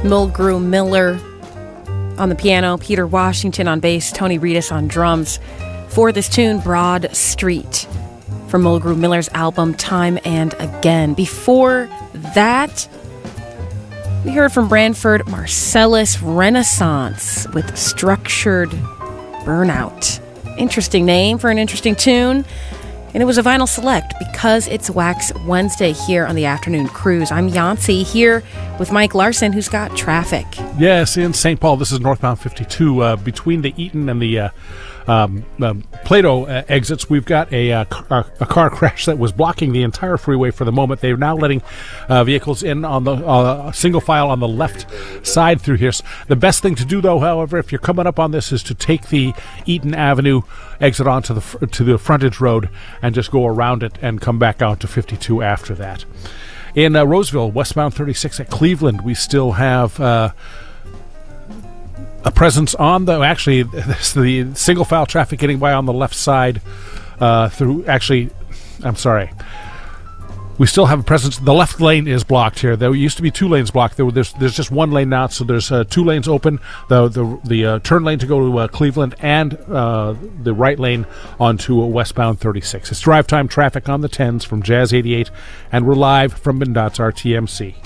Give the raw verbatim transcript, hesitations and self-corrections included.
Mulgrew Miller on the piano, Peter Washington on bass, Tony Reedus on drums. For this tune, Broad Street, from Mulgrew Miller's album Time and Again. Before that, we heard from Branford Marcellus Renaissance with Structured Burnout. Interesting name for an interesting tune. And it was a vinyl select because it's Wax Wednesday here on the Afternoon Cruise. I'm Yancey here with Mike Larson, who's got traffic. Yes, in Saint Paul, this is northbound fifty-two. Uh, between the Eaton and the uh, um, um, Plato uh, exits, we've got a, uh, car, a car crash that was blocking the entire freeway for the moment. They're now letting uh, vehicles in on the uh, single file on the left side through here. The best thing to do, though, however, if you're coming up on this, is to take the Eaton Avenue exit onto the to the frontage road and just go around it and come back out to fifty-two after that. In uh, Roseville, westbound thirty-six at Cleveland, we still have uh, a presence on the, actually, this, the single file traffic getting by on the left side uh, through, actually, I'm sorry. We still have a presence. The left lane is blocked here. There used to be two lanes blocked. There, there's, there's just one lane now, so there's uh, two lanes open. The the, the uh, turn lane to go to uh, Cleveland and uh, the right lane onto uh, westbound thirty-six. It's drive time traffic on the tens from Jazz eighty-eight, and we're live from MnDOT's R T M C.